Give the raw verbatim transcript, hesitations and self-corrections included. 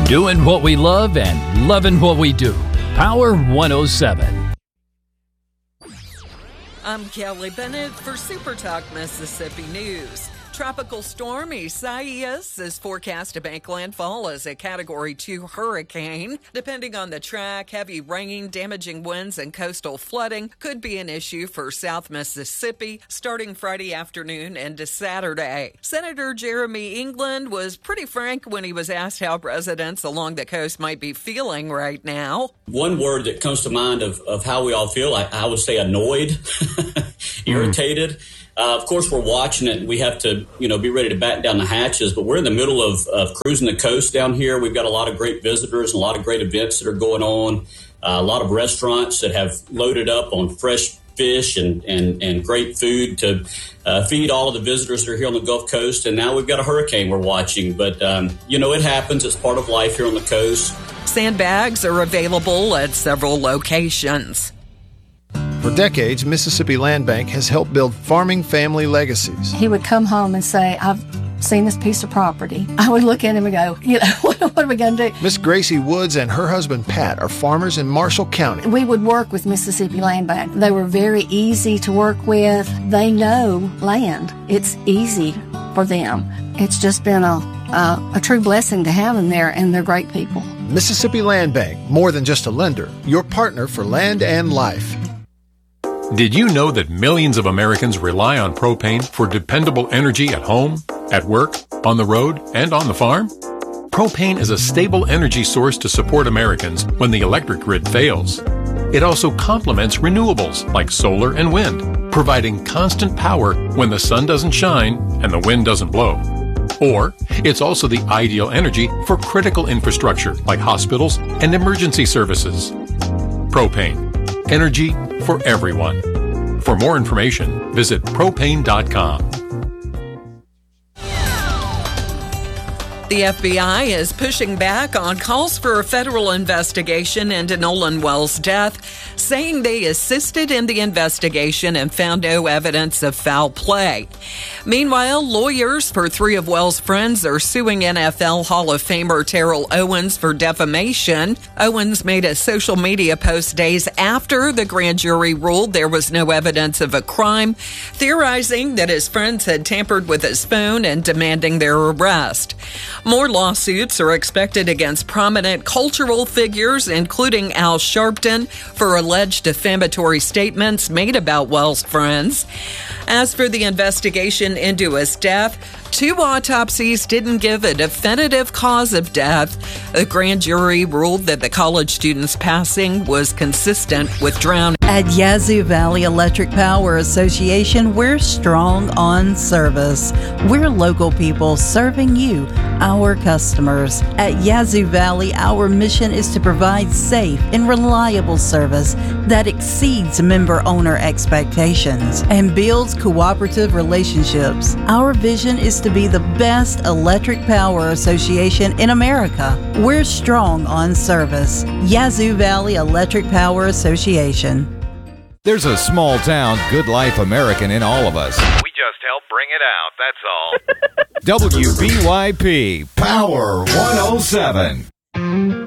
Doing what we love and loving what we do. Power one oh seven. I'm Kelly Bennett for Super Talk Mississippi News. Tropical storm Isaias is forecast to make landfall as a Category two hurricane. Depending on the track, heavy rain, damaging winds, and coastal flooding could be an issue for South Mississippi starting Friday afternoon into Saturday. Senator Jeremy England was pretty frank when he was asked how residents along the coast might be feeling right now. One word that comes to mind of, of how we all feel, I, I would say annoyed, irritated. Uh, of course, we're watching it, and we have to, you know, be ready to batten down the hatches. But we're in the middle of, of cruising the coast down here. We've got a lot of great visitors and a lot of great events that are going on. Uh, a lot of restaurants that have loaded up on fresh fish and, and, and great food to uh, feed all of the visitors that are here on the Gulf Coast. And now we've got a hurricane we're watching. But, um, you know, it happens. It's part of life here on the coast. Sandbags are available at several locations. For decades, Mississippi Land Bank has helped build farming family legacies. He would come home and say, I've seen this piece of property. I would look at him and go, you know, what, what are we going to do? Miss Gracie Woods and her husband Pat are farmers in Marshall County. We would work with Mississippi Land Bank. They were very easy to work with. They know land. It's easy for them. It's just been a, a, a true blessing to have them there, and they're great people. Mississippi Land Bank, more than just a lender, your partner for land and life. Did you know that millions of Americans rely on propane for dependable energy at home, at work, on the road, and on the farm? Propane is a stable energy source to support Americans when the electric grid fails. It also complements renewables like solar and wind, providing constant power when the sun doesn't shine and the wind doesn't blow. Or, it's also the ideal energy for critical infrastructure like hospitals and emergency services. Propane. Energy for everyone. For more information, visit propane dot com. The F B I is pushing back on calls for a federal investigation into Nolan Wells' death, saying they assisted in the investigation and found no evidence of foul play. Meanwhile, lawyers for three of Wells' friends are suing N F L Hall of Famer Terrell Owens for defamation. Owens made a social media post days after the grand jury ruled there was no evidence of a crime, theorizing that his friends had tampered with his phone and demanding their arrest. More lawsuits are expected against prominent cultural figures, including Al Sharpton, for alleged defamatory statements made about Wells' friends. As for the investigation into his death, two autopsies didn't give a definitive cause of death. A grand jury ruled that the college student's passing was consistent with drowning. At Yazoo Valley Electric Power Association, we're strong on service. We're local people serving you, our customers. At Yazoo Valley, our mission is to provide safe and reliable service that exceeds member-owner expectations and builds cooperative relationships. Our vision is to be the best electric power association in America. We're strong on service. Yazoo Valley Electric Power Association. There's a small town, good life American in all of us. We just help bring it out, that's all. W B Y P Power one oh seven.